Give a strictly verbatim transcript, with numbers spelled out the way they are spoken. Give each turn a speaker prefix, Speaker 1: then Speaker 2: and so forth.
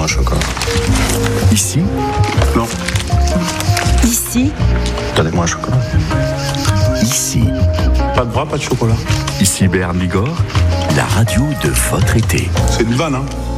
Speaker 1: au chocolat.
Speaker 2: Ici?
Speaker 1: Non.
Speaker 3: Ici?
Speaker 1: Donnez-moi un chocolat.
Speaker 2: Ici.
Speaker 1: Pas de bras, pas de chocolat.
Speaker 2: Ici Béarn Bigorre, la radio de votre été.
Speaker 1: C'est une vanne, hein?